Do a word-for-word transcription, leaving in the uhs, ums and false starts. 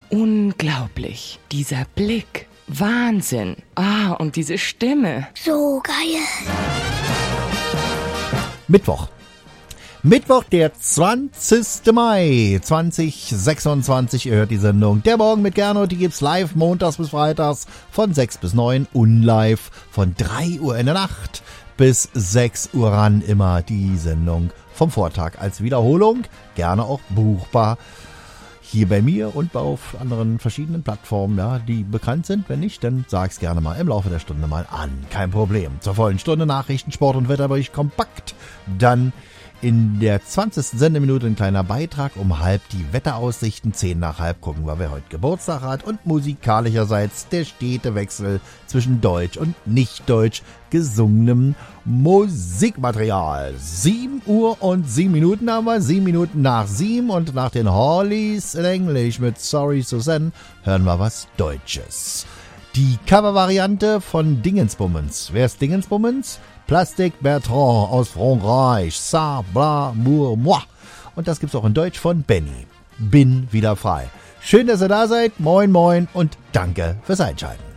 Unglaublich. Dieser Blick. Wahnsinn. Ah, und diese Stimme. So geil. Mittwoch. Mittwoch, der zwanzigster Mai zweitausendsechsundzwanzig. Ihr hört die Sendung Der Morgen mit Gernot. Die gibt's live montags bis freitags von sechs bis neun und live von drei Uhr in der Nacht bis sechs Uhr ran. Immer die Sendung vom Vortag als Wiederholung. Gerne auch buchbar hier bei mir und auf anderen verschiedenen Plattformen, ja, die bekannt sind. Wenn nicht, dann sag's gerne mal im Laufe der Stunde mal an. Kein Problem. Zur vollen Stunde Nachrichten, Sport und Wetterbericht kompakt. Dann in der zwanzigsten Sendeminute ein kleiner Beitrag um halb die Wetteraussichten. Zehn nach halb gucken wir, wer heute Geburtstag hat. Und musikalischerseits der stete Wechsel zwischen Deutsch und nicht-Deutsch gesungenem Musikmaterial. sieben Uhr und sieben Minuten haben wir. sieben Minuten nach sieben. Und nach den Hollies in Englisch mit Sorry Suzanne hören wir was Deutsches. Die Covervariante von Dingensbummens. Wer ist Dingensbummens? Plastic Bertrand aus Frankreich. Ça, bla, pour moi. Und das gibt's auch in Deutsch von Benny. Bin wieder frei. Schön, dass ihr da seid. Moin, moin und danke fürs Einschalten.